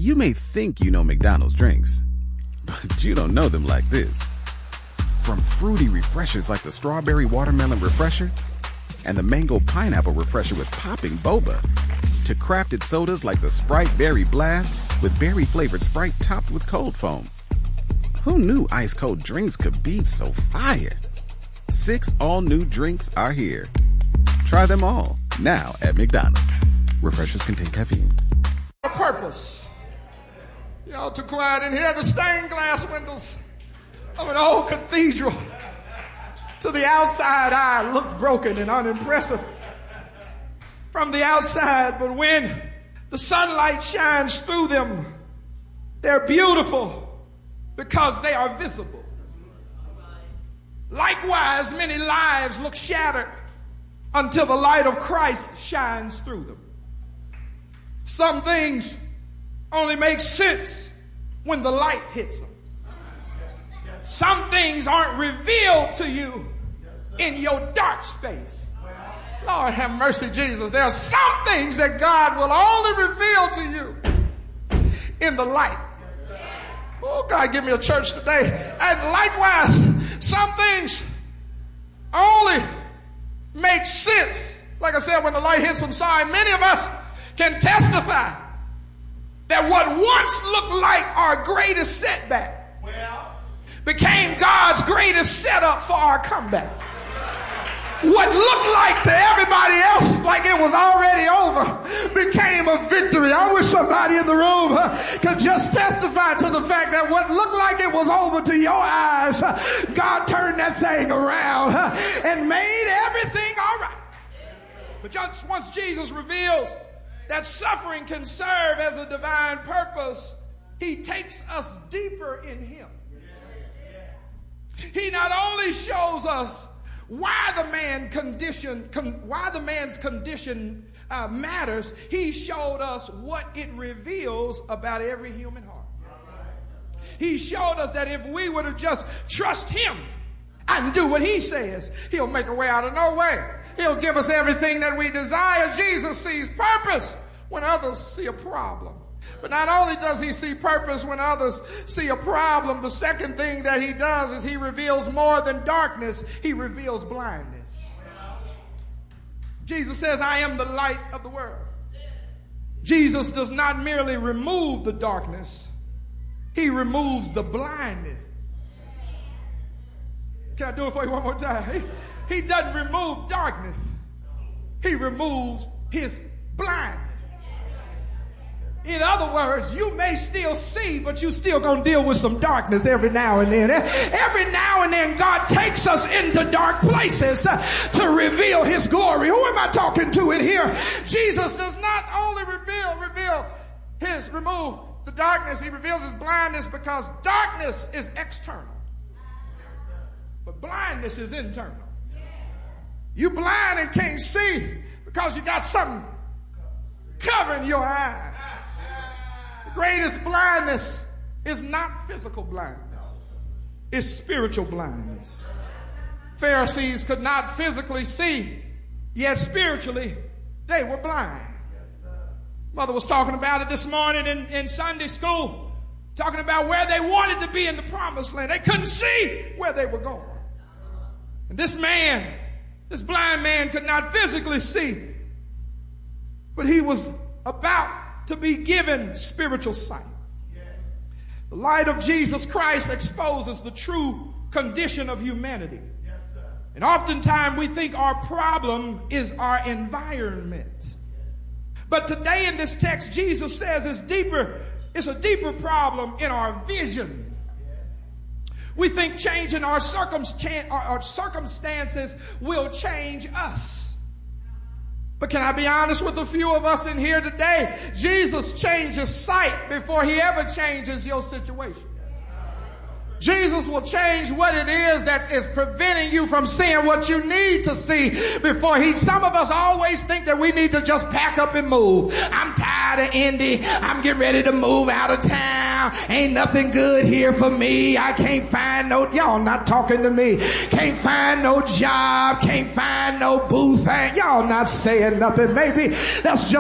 You may think you know McDonald's drinks, but you don't know them like this. From fruity refreshers like the Strawberry Watermelon Refresher and the Mango Pineapple Refresher with popping boba, to crafted sodas like the Sprite Berry Blast with berry-flavored Sprite topped with cold foam. Who knew ice-cold drinks could be so fire? 6 all-new drinks are here. Try them all, now at McDonald's. Refreshers contain caffeine. A purpose. Y'all too quiet in here. The stained glass windows of an old cathedral. To the outside eye look broken and unimpressive from the outside, but when the sunlight shines through them, they're beautiful because they are visible. Likewise, many lives look shattered until the light of Christ shines through them. Some things only make sense when the light hits them. Some things aren't revealed to you in your dark space. Lord have mercy, Jesus. There are some things that God will only reveal to you in the light. Oh, God, give me a church today. And likewise, some things only make sense, like I said, when the light hits them. Sorry, many of us can testify that what once looked like our greatest setback became God's greatest setup for our comeback. What looked like to everybody else like it was already over became a victory. I wish somebody in the room could just testify to the fact that what looked like it was over to your eyes, God turned that thing around and made everything all right. But just once Jesus reveals that suffering can serve as a divine purpose, he takes us deeper in him. He not only shows us why the man's condition matters, he showed us what it reveals about every human heart. He showed us that if we were to just trust him and do what he says, he'll make a way out of no way. He'll give us everything that we desire. Jesus sees purpose when others see a problem. But not only does he see purpose when others see a problem, the second thing that he does is he reveals more than darkness. He reveals blindness. Jesus says, I am the light of the world. Jesus does not merely remove the darkness. He removes the blindness. Can I do it for you one more time? He doesn't remove darkness. He removes his blindness. In other words, you may still see, but you still gonna deal with some darkness every now and then. Every now and then, God takes us into dark places to reveal his glory. Who am I talking to in here? Jesus does not only remove the darkness, he reveals his blindness, because darkness is external, but blindness is internal. You blind and can't see because you got something covering your eyes. The greatest blindness is not physical blindness. It's spiritual blindness. Pharisees could not physically see, yet spiritually they were blind. Mother was talking about it this morning in Sunday school, talking about where they wanted to be in the promised land. They couldn't see where they were going. And this blind man could not physically see, but he was about to be given spiritual sight. The light of Jesus Christ exposes the true condition of humanity. And oftentimes we think our problem is our environment. But today in this text, Jesus says it's a deeper problem in our vision. We think changing our circumstances will change us. But can I be honest with a few of us in here today? Jesus changes sight before he ever changes your situation. Jesus will change what it is that is preventing you from seeing what you need to see before some of us always think that we need to just pack up and move. I'm tired of Indy. I'm getting ready to move out of town. Ain't nothing good here for me. I can't find y'all not talking to me. Can't find no job. Can't find no booth. Y'all not saying nothing. Maybe that's just